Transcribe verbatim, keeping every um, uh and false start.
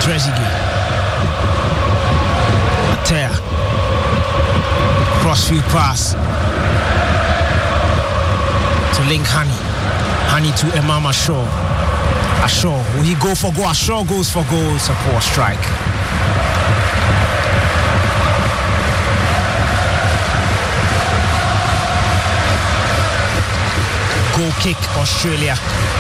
Trezeguet. Atea. Crossfield pass to Link Honey. Honey to Imam Ashaw. Ashaw, will he go for goal? Ashaw goes for goal. It's a poor strike. Goal kick, Australia.